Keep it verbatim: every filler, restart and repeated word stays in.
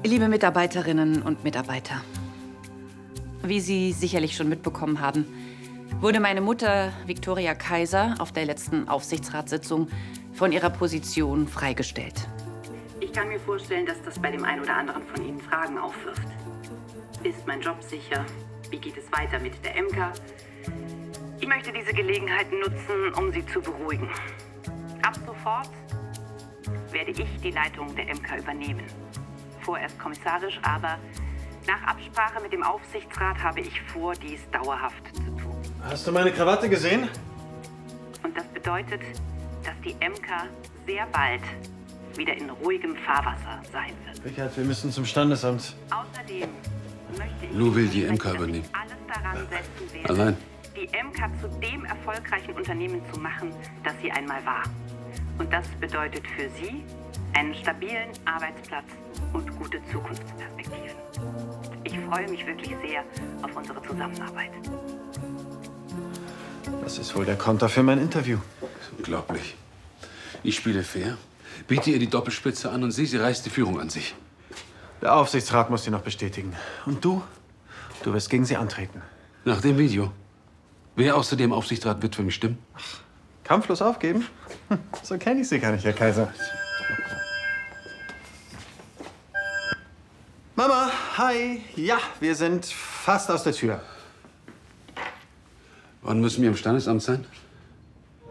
Liebe Mitarbeiterinnen und Mitarbeiter, wie Sie sicherlich schon mitbekommen haben, wurde meine Mutter Viktoria Kaiser auf der letzten Aufsichtsratssitzung von ihrer Position freigestellt. Ich kann mir vorstellen, dass das bei dem einen oder anderen von Ihnen Fragen aufwirft. Ist mein Job sicher? Wie geht es weiter mit der M K? Ich möchte diese Gelegenheit nutzen, um Sie zu beruhigen. Ab sofort werde ich die Leitung der M K übernehmen. Vorerst kommissarisch, aber nach Absprache mit dem Aufsichtsrat habe ich vor, dies dauerhaft zu tun. Hast du meine Krawatte gesehen? Und das bedeutet, dass die M K sehr bald wieder in ruhigem Fahrwasser sein wird. Richard, wir müssen zum Standesamt. Außerdem möchte ich... Lou will die M K übernehmen. ...alles daran setzen werde, Allein? die M K zu dem erfolgreichen Unternehmen zu machen, das sie einmal war. Und das bedeutet für Sie einen stabilen Arbeitsplatz und gute Zukunftsperspektiven. Ich freue mich wirklich sehr auf unsere Zusammenarbeit. Das ist wohl der Konter für mein Interview. Das ist unglaublich. Ich spiele fair, biete ihr die Doppelspitze an und sie, sie reißt die Führung an sich. Der Aufsichtsrat muss sie noch bestätigen. Und du? Du wirst gegen sie antreten. Nach dem Video. Wer außer dem Aufsichtsrat wird für mich stimmen? Ach, kampflos aufgeben? Hm, so kenne ich Sie gar nicht, Herr Kaiser. Mama, hi. Ja, wir sind fast aus der Tür. Wann müssen wir im Standesamt sein?